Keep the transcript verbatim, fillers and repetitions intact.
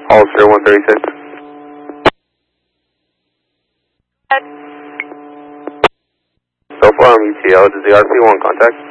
All zero one thirty-six. So far I'm E T L, does the R P want contact?